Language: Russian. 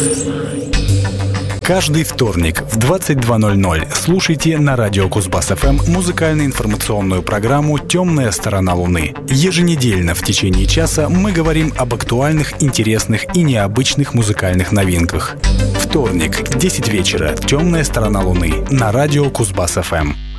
Каждый вторник в 22:00 слушайте на радио Кузбасс-ФМ музыкально-информационную программу «Темная сторона Луны». Еженедельно в течение часа мы говорим об актуальных, интересных и необычных музыкальных новинках. Вторник, 10 вечера, «Темная сторона Луны» на радио Кузбасс-ФМ.